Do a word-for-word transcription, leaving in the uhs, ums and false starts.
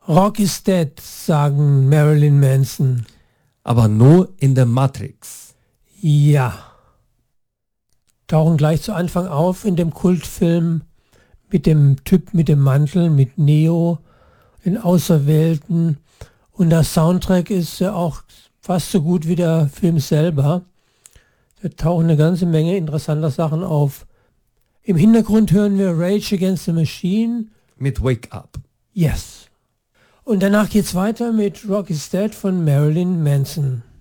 Rock is dead, sagen Marilyn Manson. Aber nur in der Matrix. Ja. Tauchen gleich zu Anfang auf in dem Kultfilm mit dem Typ mit dem Mantel, mit Neo, den Auserwählten. Und der Soundtrack ist ja auch fast so gut wie der Film selber. Da tauchen eine ganze Menge interessanter Sachen auf. Im Hintergrund hören wir Rage Against the Machine. Mit Wake Up. Yes. Und danach geht's weiter mit Rock is Dead von Marilyn Manson.